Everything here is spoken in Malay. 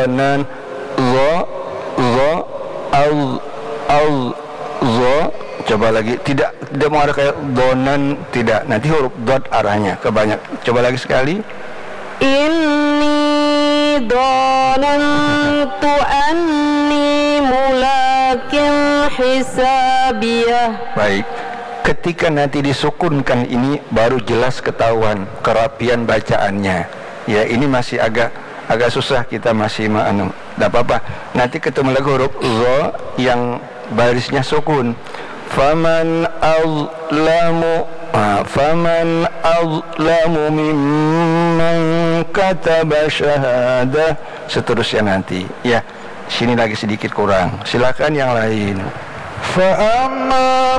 dhanan zo. Coba lagi, tidak mengarah kayak donan, tidak. Nanti huruf dot arahnya ke banyak. Coba lagi sekali. Inni dhanantu anni mulakin hisabiyah. Baik. Ketika nanti disukunkan ini baru jelas ketahuan kerapian bacaannya. Ya, ini masih agak susah, kita masih tidak apa-apa. Nanti ketemu lagi huruf zo yang barisnya sukun. Faman azlamu mimman kataba syahadah, seterusnya nanti. Ya, sini lagi sedikit kurang. Silakan yang lain.